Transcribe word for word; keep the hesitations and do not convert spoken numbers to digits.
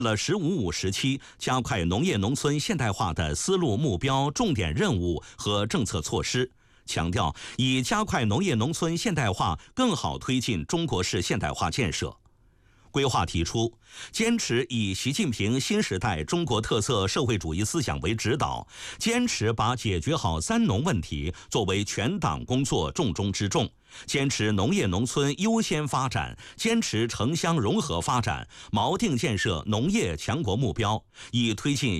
了“十五五”时期加快农业农村现代化的思路、目标、重点任务和政策措施，强调以加快农业农村现代化更好推进中国式现代化建设。规划提出，坚持以习近平新时代中国特色社会主义思想为指导，坚持把解决好三农问题作为全党工作重中之重，坚持农业农村优先发展，坚持城乡融合发展，锚定建设农业强国目标，以推进